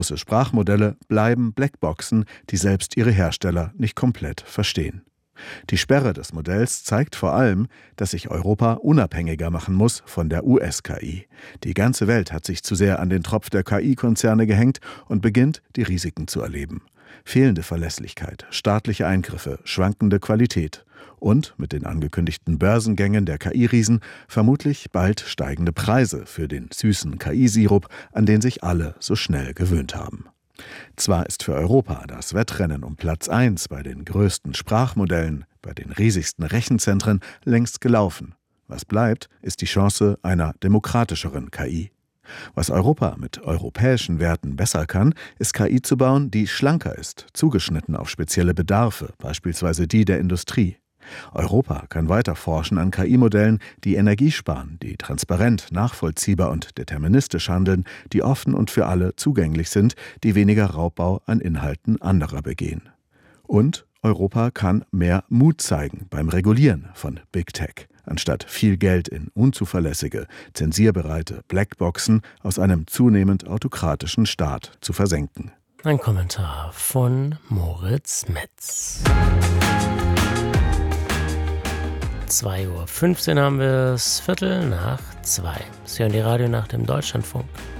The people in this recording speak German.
Große Sprachmodelle bleiben Blackboxen, die selbst ihre Hersteller nicht komplett verstehen. Die Sperre des Modells zeigt vor allem, dass sich Europa unabhängiger machen muss von der US-KI. Die ganze Welt hat sich zu sehr an den Tropf der KI-Konzerne gehängt und beginnt, die Risiken zu erleben. Fehlende Verlässlichkeit, staatliche Eingriffe, schwankende Qualität und mit den angekündigten Börsengängen der KI-Riesen vermutlich bald steigende Preise für den süßen KI-Sirup, an den sich alle so schnell gewöhnt haben. Zwar ist für Europa das Wettrennen um Platz 1 bei den größten Sprachmodellen, bei den riesigsten Rechenzentren längst gelaufen. Was bleibt, ist die Chance einer demokratischeren KI. Was Europa mit europäischen Werten besser kann, ist KI zu bauen, die schlanker ist, zugeschnitten auf spezielle Bedarfe, beispielsweise die der Industrie. Europa kann weiter forschen an KI-Modellen, die Energie sparen, die transparent, nachvollziehbar und deterministisch handeln, die offen und für alle zugänglich sind, die weniger Raubbau an Inhalten anderer begehen. Und Europa kann mehr Mut zeigen beim Regulieren von Big Tech, anstatt viel Geld in unzuverlässige, zensierbereite Blackboxen aus einem zunehmend autokratischen Staat zu versenken. Ein Kommentar von Moritz Metz. 2:15 Uhr haben wir es, 2:15. Sie hören die Radionacht im Deutschlandfunk.